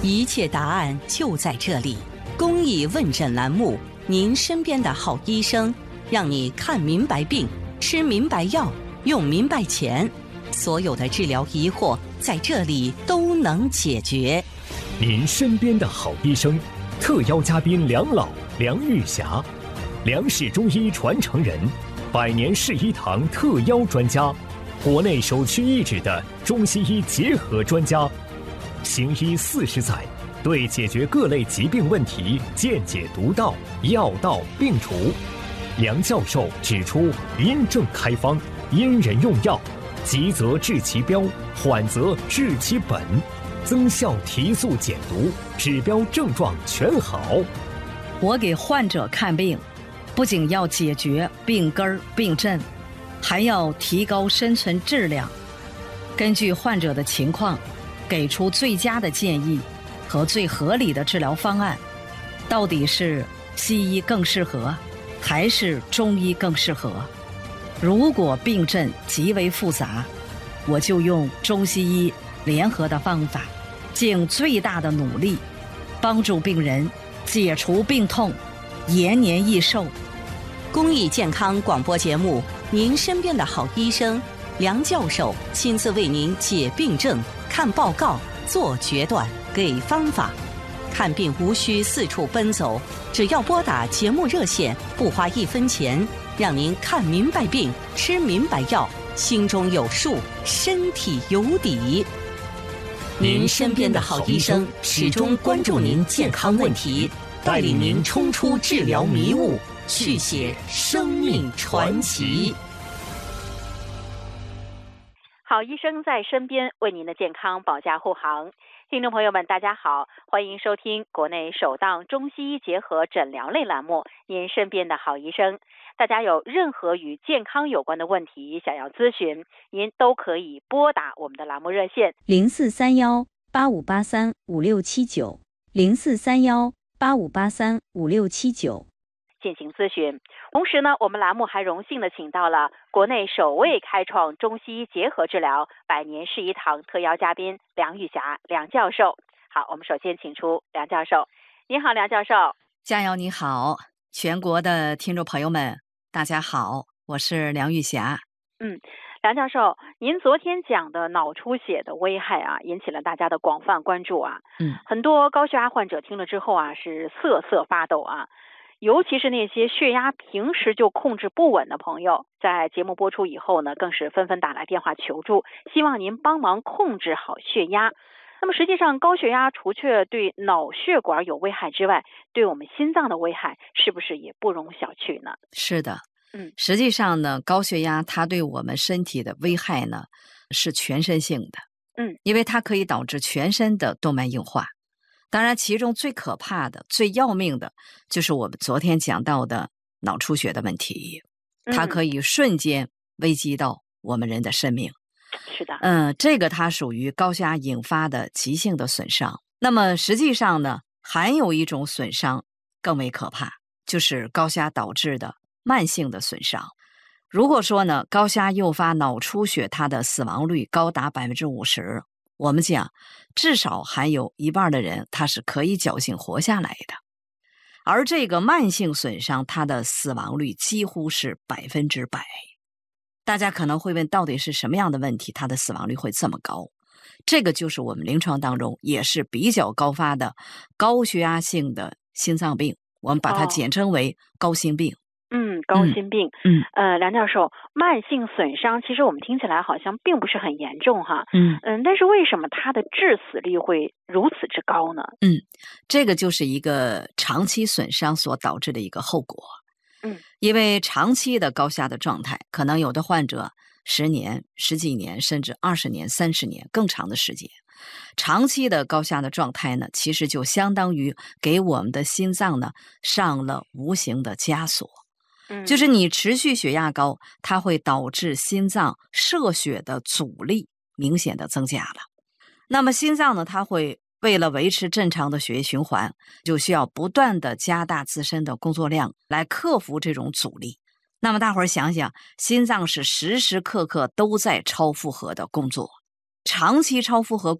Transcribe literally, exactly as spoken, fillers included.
一切答案就在这里。公益问诊栏目，您身边的好医生，让你看明白病，吃明白药，用明白钱，所有的治疗疑惑在这里都能解决。 您身边的好医生，特邀嘉宾梁老、梁玉霞，梁氏中医传承人，百年世医堂特邀专家，国内首屈一指的中西医结合专家，行医四十载，对解决各类疾病问题见解独到，药到病除。梁教授指出，因症开方，因人用药，急则治其标，缓则治其本，增效提速减毒，指标症状全好。 我给患者看病，不仅要解决病根儿病症，还要提高生存质量，根据患者的情况给出最佳的建议和最合理的治疗方案。到底是西医更适合还是中医更适合？如果病症极为复杂，我就用中西医联合的方法，尽最大的努力帮助病人解除病痛，延年益寿。 公益健康广播节目，您身边的好医生梁教授亲自为您解病症、看报告、做决断、给方法。看病无需四处奔走，只要拨打节目热线，不花一分钱，让您看明白病，吃明白药，心中有数，身体有底。您身边的好医生始终关注您健康问题，带领您冲出治疗迷雾，续写生命传奇。 好医生在身边，为您的健康保驾护航。听众朋友们，大家好，欢迎收听国内首档中西医结合诊疗类栏目《您身边的好医生》。大家有任何与健康有关的问题想要咨询，您都可以拨打我们的栏目热线零四三幺八五八三五六七九零四三幺八五八三五六七九进行咨询。同时呢，我们栏目还荣幸的请到了国内首位开创中西医结合治疗百年世医堂特邀嘉宾梁玉霞梁教授。好，我们首先请出梁教授。你好，梁教授。 佳瑶你好，全国的听众朋友们大家好，我是梁玉霞。 嗯，梁教授，您昨天讲的脑出血的危害啊，引起了大家的广泛关注啊。 嗯， 很多高血压患者听了之后啊，是瑟瑟发抖啊。尤其是那些血压平时就控制不稳的朋友，在节目播出以后呢，更是纷纷打来电话求助，希望您帮忙控制好血压。那么实际上，高血压除却对脑血管有危害之外，对我们心脏的危害是不是也不容小觑呢？ 是的， 嗯， 实际上呢，高血压它对我们身体的危害呢是全身性的， 嗯， 因为它可以导致全身的动脉硬化。当然，其中最可怕的、最要命的，就是我们昨天讲到的脑出血的问题，它可以瞬间危及到我们人的生命。 是的， 嗯，这个它属于高血压引发的急性的损伤。那么实际上呢，还有一种损伤更为可怕，就是高血压导致的慢性的损伤。如果说呢，高血压诱发脑出血，它的死亡率高达百分之五十。我们讲，至少还有一半的人他是可以侥幸活下来的，而这个慢性损伤，它的死亡率几乎是百分之百。大家可能会问，到底是什么样的问题，它的死亡率会这么高？这个就是我们临床当中也是比较高发的高血压性的心脏病，我们把它简称为高心病。 嗯，高心病。 嗯， 呃，梁教授，慢性损伤其实我们听起来好像并不是很严重哈。 嗯嗯，但是为什么它的致死率会如此之高呢？ 嗯，这个就是一个长期损伤所导致的一个后果。 嗯， 因为长期的高血压的状态，可能有的患者十年、十几年，甚至二十年、三十年更长的时间。长期的高血压的状态呢，其实就相当于给我们的心脏呢上了无形的枷锁。就是你持续血压高，它会导致心脏摄血的阻力明显的增加了。那么心脏呢，它会为了维持正常的血液循环，就需要不断的加大自身的工作量来克服这种阻力。那么大伙儿想想，心脏是时时刻刻都在超负荷的工作，长期超负荷